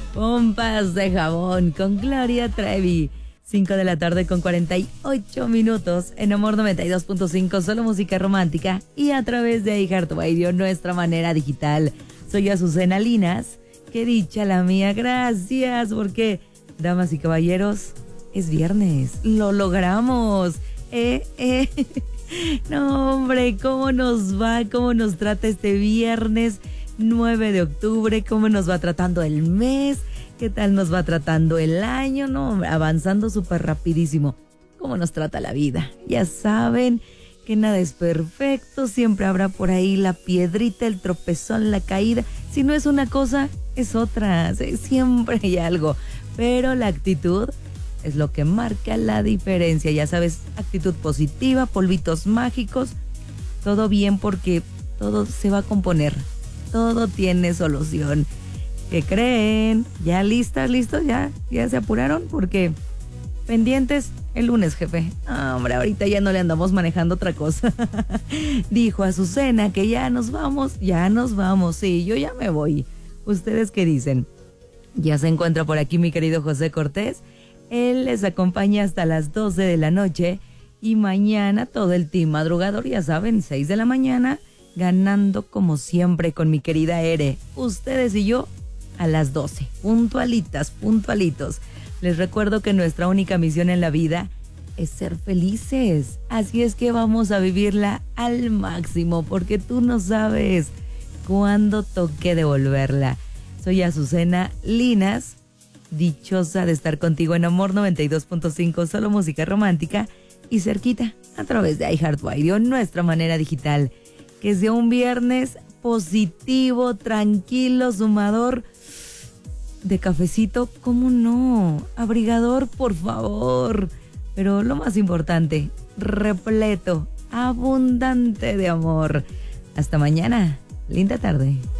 Pompas de jabón con Gloria Trevi. 5 de la tarde con 48 minutos en Amor 92.5, solo música romántica y a través de iHeartRadio, nuestra manera digital. Soy Azucena Linas, qué dicha la mía, gracias, porque, damas y caballeros, es viernes, lo logramos. No, hombre, ¿cómo nos va? ¿Cómo nos trata este viernes 9 de octubre? ¿Cómo nos va tratando el mes? ¿Qué tal nos va tratando el año? No, avanzando súper rapidísimo. ¿Cómo nos trata la vida? Ya saben que nada es perfecto, siempre habrá por ahí la piedrita, el tropezón, la caída. Si no es una cosa, es otra. Sí, siempre hay algo. Pero la actitud es lo que marca la diferencia. Ya sabes, actitud positiva, polvitos mágicos, todo bien porque todo se va a componer. Todo tiene solución. ¿Qué creen? ¿Ya listas, listos? ¿Ya se apuraron? Porque pendientes el lunes, jefe. Hombre, ahorita ya no le andamos manejando otra cosa. Dijo Azucena que ya nos vamos. Sí, yo ya me voy. ¿Ustedes qué dicen? Ya se encuentra por aquí mi querido José Cortés. Él les acompaña hasta las 12 de la noche. Y mañana todo el team madrugador, ya saben, 6 de la mañana, ganando como siempre con mi querida Ere. Ustedes y yo a las 12, puntualitos. Les recuerdo que nuestra única misión en la vida es ser felices. Así es que vamos a vivirla al máximo, porque tú no sabes cuándo toque devolverla. Soy Azucena Linas, dichosa de estar contigo en Amor 92.5, solo música romántica, y cerquita a través de iHeartRadio, nuestra manera digital. Que sea un viernes positivo, tranquilo, sumador de cafecito, ¿cómo no? Abrigador, por favor. Pero lo más importante, repleto, abundante de amor. Hasta mañana. Linda tarde.